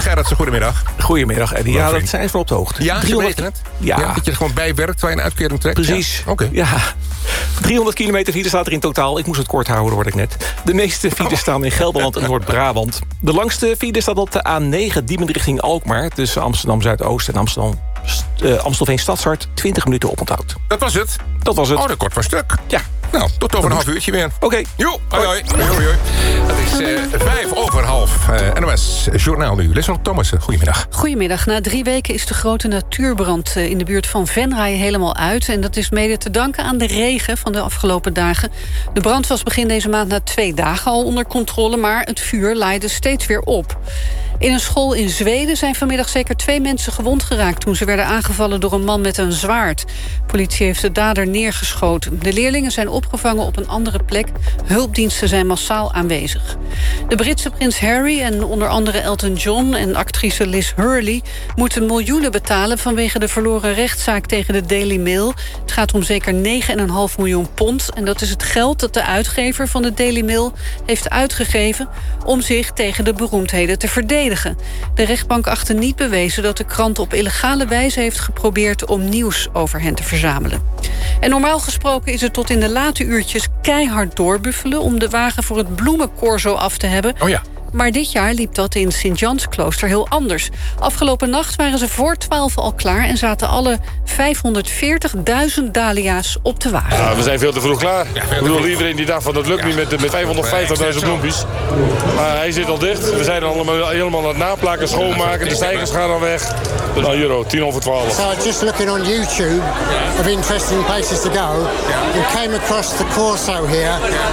Gerritsen, goedemiddag. Goedemiddag, Eddie. Ja, dat zijn ze van op de hoogte. Ja, 300 het? Ja. Dat je er gewoon bij werkt waar je een uitkering trekt? Precies. Ja. Oké. Ja. 300 kilometer file staat er in totaal. Ik moest het kort houden, hoorde ik net. De meeste files staan in Gelderland en Noord-Brabant. De langste file staat op de A9 Diemen richting Alkmaar... tussen Amsterdam-Zuidoost en Amstelveen Stadshart. 20 minuten oponthoud. Dat was het? Dat was het. Oh, dat kort van stuk. Ja. Nou, tot over een half uurtje weer. Oké. Jo, hoi. Het is 5:05. NOS Journaal nu. Lieselot Thomassen, goedemiddag. Goedemiddag. Na 3 weken is de grote natuurbrand in de buurt van Venray helemaal uit. En dat is mede te danken aan de regen van de afgelopen dagen. De brand was begin deze maand na 2 dagen al onder controle... maar het vuur laaide steeds weer op. In een school in Zweden zijn vanmiddag zeker 2 mensen gewond geraakt... toen ze werden aangevallen door een man met een zwaard. Politie heeft de dader neergeschoten. De leerlingen zijn opgevangen op een andere plek. Hulpdiensten zijn massaal aanwezig. De Britse prins Harry en onder andere Elton John... en actrice Liz Hurley moeten miljoenen betalen... vanwege de verloren rechtszaak tegen de Daily Mail. Het gaat om zeker 9,5 miljoen pond. En dat is het geld dat de uitgever van de Daily Mail heeft uitgegeven... om zich tegen de beroemdheden te verdedigen. De rechtbank achtte niet bewezen dat de krant op illegale wijze heeft geprobeerd... om nieuws over hen te verzamelen. En normaal gesproken is het tot in de late uurtjes keihard doorbuffelen... om de wagen voor het bloemencorso af te hebben... Oh ja. Maar dit jaar liep dat in Sint-Jansklooster heel anders. Afgelopen nacht waren ze voor 12 al klaar... en zaten alle 540.000 dahlia's op de wagen. Ja, we zijn veel te vroeg klaar. Ja, ik bedoel, iedereen die dacht van dat lukt niet met 550.000 bloempjes. Maar hij zit al dicht. We zijn allemaal helemaal aan het naplakken, schoonmaken. De stijgers gaan al weg. Nou, euro, 10:10. So just looking on YouTube of interesting places to go... and came across the Corso here...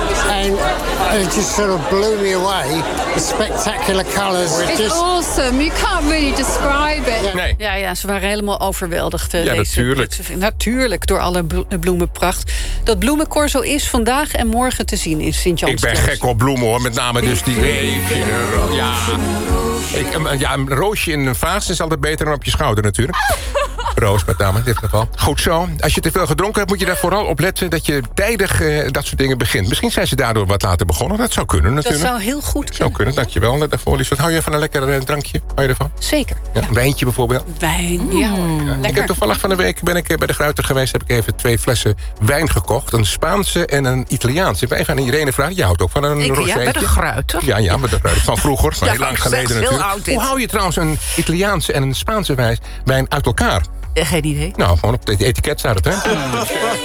and it just sort of blew me away... spectacular colors. It's awesome. You can't really describe it. Nee. Ja, ze waren helemaal overweldigd. Natuurlijk. Natuurlijk, door alle bloemenpracht. Dat bloemencorso is vandaag en morgen te zien in Sint-Jansklooster. Ik ben gek op bloemen, hoor. Met name dus die... Ja. Een roosje in een vaas is altijd beter dan op je schouder natuurlijk. Roos met name in dit geval. Goed zo. Als je te veel gedronken hebt, moet je daar vooral op letten... dat je tijdig dat soort dingen begint. Misschien zijn ze daardoor wat later begonnen. Dat zou kunnen natuurlijk. Dat zou heel goed kunnen. Dankjewel daarvoor. Wat hou je van een lekker drankje? Hou je ervan? Zeker. Ja, een wijntje bijvoorbeeld? Wijn, ja. Ik heb toevallig van de week ben ik bij de Gruiter geweest... heb ik even 2 flessen wijn gekocht. Een Spaanse en een Italiaanse. Wij gaan Irene vragen. Je houdt ook van een rozeetje. Ja, bij de Gruiter. Ja, bij de Gruiter. Van vroeger, van heel lang geleden natuurlijk. Hoe hou je trouwens een Italiaanse en een Spaanse wijn uit elkaar? Geen idee. Nou, gewoon op het etiket staat het, hè?